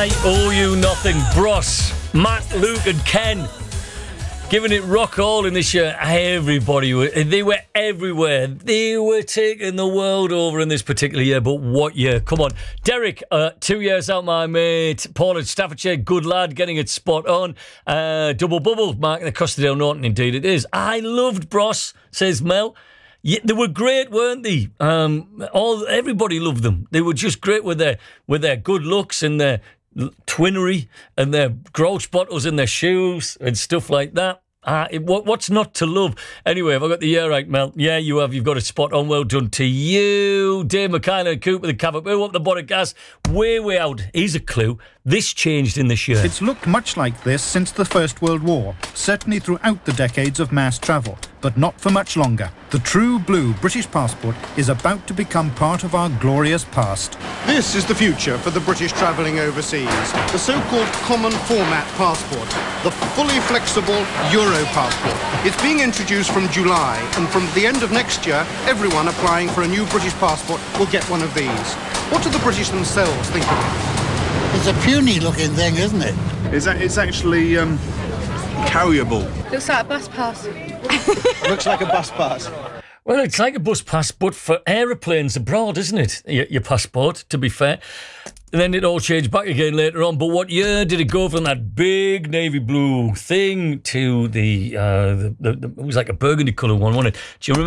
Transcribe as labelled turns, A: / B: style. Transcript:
A: I owe you nothing. Bros, Matt, Luke and Ken giving it rock all in this year. Everybody, they were everywhere. They were taking the world over in this particular year. But what year? Come on. Derek, 2 years out, my mate. Paul at Staffordshire, good lad, getting it spot on. Double bubble, marking the Costerdale Norton, indeed it is. I loved Bros, says Mel. Yeah, they were great, weren't they? Everybody loved them. They were just great with their good looks and their twinnery and their grouch bottles in their shoes and stuff like that. What's not to love? Anyway, have I got the year right, Mel? Yeah, you have. You've got a spot on. Well done to you. Dave McKinnon and Cooper, the Cavapoo up the bottom gas. Way out. Here's a clue. This changed in this year.
B: It's looked much like this since the First World War, certainly throughout the decades of mass travel, but not for much longer. The true blue British passport is about to become part of our glorious past.
C: This is the future for the British travelling overseas. The so-called common format passport, the fully flexible Euro passport. It's being introduced from July, and from the end of next year, everyone applying for a new British passport will get one of these. What do the British themselves think of it?
D: It's a puny looking thing, isn't it?
E: It's actually carryable.
F: Looks like a bus pass.
C: Looks like a bus pass.
A: Well, it's like a bus pass, but for aeroplanes abroad, isn't it? Your passport, to be fair. And then it all changed back again later on. But what year did it go from that big navy blue thing to it was like a burgundy colour one, wasn't it? Do you remember?